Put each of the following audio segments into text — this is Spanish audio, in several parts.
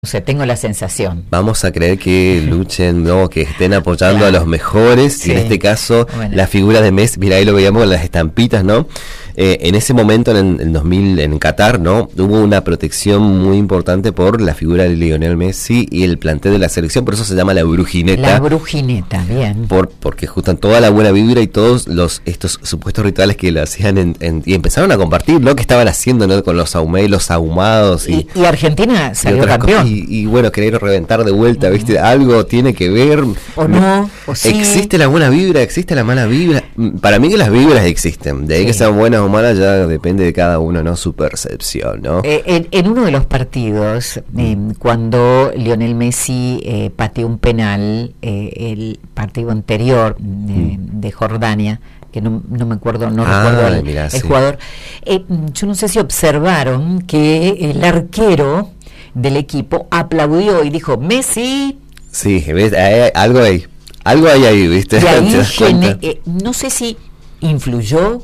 O sea, tengo la sensación. Vamos a creer que luchen, ¿no? Que estén apoyando a los mejores, sí. Y en este caso, bueno, la figura de Messi, mira, ahí lo veíamos en las estampitas, ¿no? En ese momento, en el 2000, en Qatar, ¿no? Hubo una protección muy importante por la figura de Lionel Messi y el plantel de la selección, por eso se llama la brujineta. La brujineta, bien. Porque justan toda la buena vibra y todos estos supuestos rituales que lo hacían y empezaron a compartir, ¿no? Que estaban haciendo, ¿no? Con los ahumados. Y Argentina salió campeón. Y bueno, querer reventar de vuelta, ¿viste? Algo tiene que ver. O no, o sí. Existe la buena vibra, existe la mala vibra. Para mí que las vibras existen. De ahí que sean buenas o malas ya depende de cada uno, ¿no? Su percepción, ¿no? En uno de los partidos, cuando Lionel Messi pateó un penal, el partido anterior de Jordania, que no me acuerdo, recuerdo el jugador. Yo no sé si observaron que el arquero del equipo aplaudió y dijo Messi. Sí, ¿ves? Algo hay ahí, ¿viste? Y ahí no sé si influyó,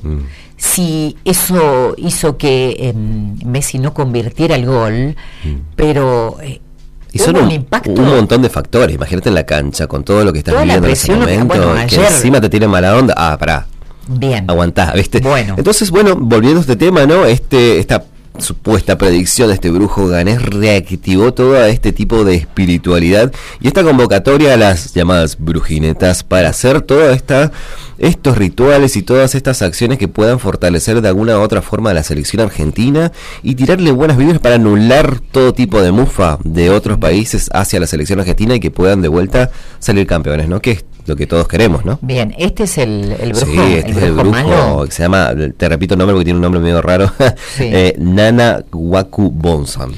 si eso hizo que Messi no convirtiera el gol, pero y son un montón de factores. Imagínate en la cancha con todo lo que estás viviendo en ese momento, que encima te tienen mala onda. Pará. Bien. Aguantá, ¿viste? Bueno. Entonces, volviendo a este tema, ¿no? Esta supuesta predicción de este brujo ganés reactivó todo este tipo de espiritualidad y esta convocatoria a las llamadas brujinetas para hacer todos estos rituales y todas estas acciones que puedan fortalecer de alguna u otra forma a la selección argentina y tirarle buenas vibras para anular todo tipo de mufa de otros países hacia la selección argentina y que puedan de vuelta salir campeones, ¿no? Que es lo que todos queremos, ¿no? Bien, este es el brujo. Sí, este es el brujo malo, que se llama, te repito el nombre porque tiene un nombre medio raro, sí. Nana Waku Bonsan.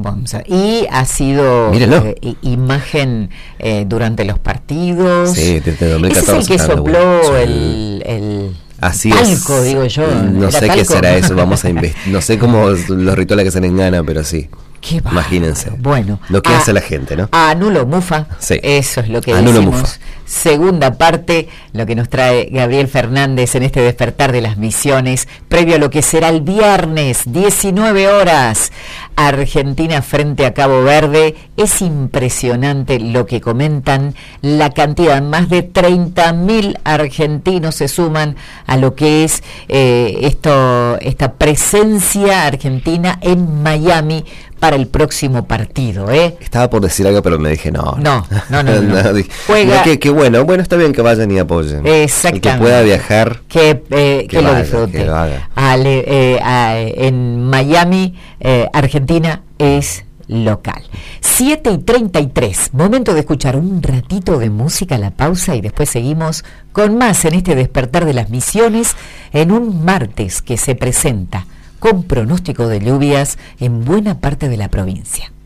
Y ha sido imagen durante los partidos. Sí, desde 2014. Es el que sopló el así talco, es. Digo yo. No sé talco? Qué será eso, vamos a investigar. No sé cómo los rituales que hacen en Ghana, pero sí. Imagínense. Bueno, lo que hace la gente, ¿no? Anulo mufa. Sí. Eso es lo que Anulo decimos. Mufa. Segunda parte, lo que nos trae Gabriel Fernández en este despertar de las misiones, previo a lo que será el viernes, 19 horas, Argentina frente a Cabo Verde. Es impresionante lo que comentan, la cantidad, más de 30.000 argentinos se suman a lo que es esta presencia argentina en Miami para el próximo partido, Estaba por decir algo, pero me dije no. Juega. Qué bueno, está bien que vayan y apoyen. Exactamente. El que pueda viajar, que lo disfrute. Que lo haga. En Miami, Argentina es local. 7:33, momento de escuchar un ratito de música, la pausa, y después seguimos con más en este despertar de las misiones en un martes que se presenta con pronóstico de lluvias en buena parte de la provincia.